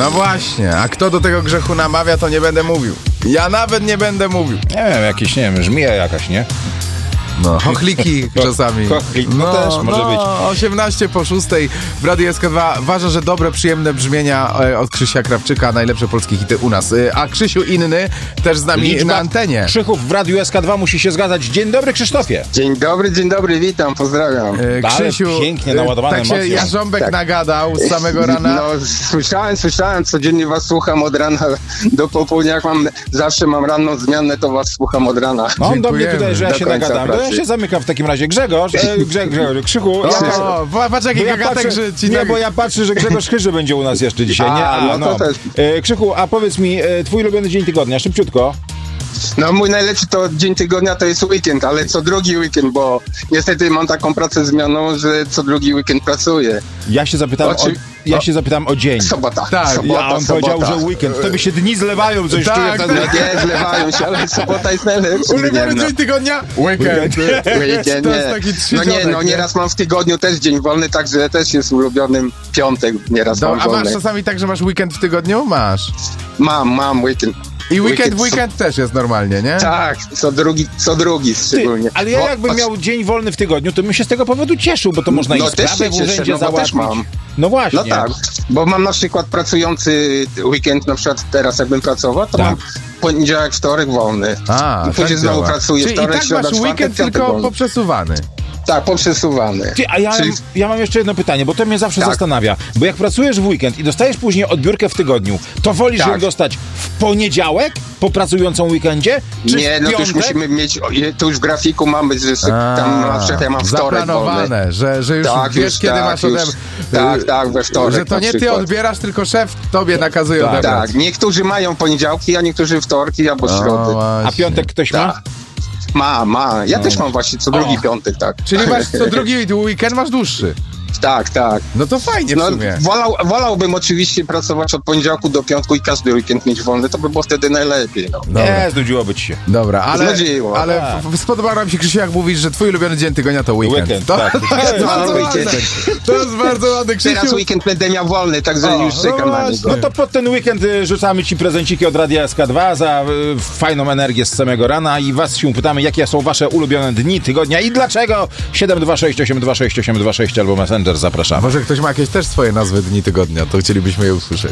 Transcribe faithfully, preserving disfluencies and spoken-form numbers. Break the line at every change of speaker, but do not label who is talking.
No właśnie, a kto do tego grzechu namawia, to nie będę mówił. Ja nawet nie będę mówił.
Nie wiem, jakieś, nie wiem, żmija jakaś, nie?
No, chochliki czasami.
Chochlik, no, też może
no,
być.
osiemnaście po szóstej w Radiu S K dwa. Ważne, że dobre, przyjemne brzmienia e, od Krzysia Krawczyka, najlepsze polskie hity u nas. E, a Krzysiu inny też z nami
Liczba
na antenie.
Krzychów w Radiu S K dwa musi się zgadzać. Dzień dobry, Krzysztofie.
Dzień dobry, dzień dobry, witam, pozdrawiam.
E, Krzysiu,
Ale pięknie naładowane
e, tak się
emocje.
Jarząbek
Tak.
nagadał z samego rana.
No, słyszałem, słyszałem, codziennie was słucham od rana do popołudnia, jak mam, zawsze mam ranną zmianę, to was słucham od rana.
No on do mnie
Dziękujemy.
tutaj, że ja
Do
się
końca
nagadam. To ja
pracy.
się zamykam w takim razie. Grzegorz, e, Grze, Grzegorz, Krzychu.
O,
Ja,
o, patrz jaki
bo ja
gagatek,
patrzę,
że ci
nie,
tak...
bo ja patrzę, że Grzegorz Chyży będzie u nas jeszcze dzisiaj. Nie,
A,
a,
no to też.
E, Krzychu, a powiedz mi, e, twój ulubiony dzień tygodnia, szybciutko.
No mój najlepszy to dzień tygodnia to jest weekend, ale co drugi weekend, bo niestety mam taką pracę zmienną, że co drugi weekend pracuję.
Ja się zapytam, o,
Oczy-
ja
o-
się zapytam o dzień.
Sobota,
Tak,
sobota,
Ja on
sobota.
powiedział, że weekend. Wtedy się dni zlewają, coś
Tak,
czuję wtedy.
tak.
Nie, zlewają się, ale sobota jest najlepszy.
Ulubiony
dniem, no.
dzień tygodnia? Weekend.
Weekend,
To
nie.
jest taki
No
trzydzionek,
nie, no nieraz mam w tygodniu też dzień wolny, także też jest ulubionym piątek, nieraz
Do,
mam
a masz
wolny.
czasami tak, że masz weekend w tygodniu? Masz.
Mam, mam weekend.
I weekend w
Weekend,
weekend też jest normalnie, nie?
Tak, co drugi, co drugi szczególnie.
Ty, ale ja
Bo-
jakbym miał dzień wolny w tygodniu, to bym się z tego powodu cieszył, bo to można
No
i
też
sprawę
się
w
cieszę,
urzędzie
no bo
załatwić.
też mam.
No właśnie.
No tak, bo mam na przykład pracujący weekend, na przykład teraz jakbym pracował, to
Tak.
mam poniedziałek, wtorek wolny.
A,
I później
tak
znowu
działa.
pracuję
Czyli
wtorek,
i tak
środa,
masz
czwartek,
weekend,
piątek
tylko
wolny.
poprzesuwany.
Tak, poprzesuwany.
Ty, a ja,
Czyli-
ja mam jeszcze jedno pytanie, bo to mnie zawsze
Tak.
zastanawia. Bo jak pracujesz w weekend i dostajesz później odbiórkę w tygodniu, to wolisz
Tak.
ją dostać w poniedziałek po pracującym weekendzie? Czy
Nie,
w
no to już
piątek?
musimy mieć, o, je- to już w grafiku mamy, że se-
A,
tam na przykład ja mam wtorek wolny.
zaplanowane, że, że już
Tak,
wiesz,
już
kiedy
tak,
masz
już,
ode...
tak, tak, we wtorek
Że to
na
nie ty
przykład.
odbierasz, tylko szef tobie nakazuje
Tak,
odebrać.
Tak, niektórzy mają poniedziałki, a niektórzy wtorki albo środy.
właśnie.
A piątek ktoś ma?
Tak. Ma, ma. Ja
No.
też mam właśnie co drugi piątek, tak.
Czyli masz co drugi weekend masz dłuższy.
Tak, tak.
No to fajnie w
No,
sumie.
wolał, wolałbym oczywiście pracować od poniedziałku do piątku i każdy weekend mieć wolny, to by było wtedy najlepiej. No.
Dobra.
Nie, znudziłoby ci się.
Dobra, ale,
Znudziło.
ale
Tak.
w- spodobało nam się, Krzysiu, jak mówisz, że twój ulubiony dzień tygodnia to weekend.
Weekend,
to,
tak.
to jest
No,
bardzo
weekend.
ładne. To jest bardzo ładne, Krzysiu.
Teraz weekend będę miał wolny, także
O,
już
no
czekam na
właśnie.
niego.
No to pod ten weekend y, rzucamy ci prezenciki od Radia S K dwa za y, fajną energię z samego rana i was się pytamy, jakie są wasze ulubione dni tygodnia i dlaczego. siedem dwa sześć osiem dwa sześć osiem dwa sześć albo Messenger, zapraszamy.
Może ktoś ma jakieś też swoje nazwy dni tygodnia, to chcielibyśmy je usłyszeć.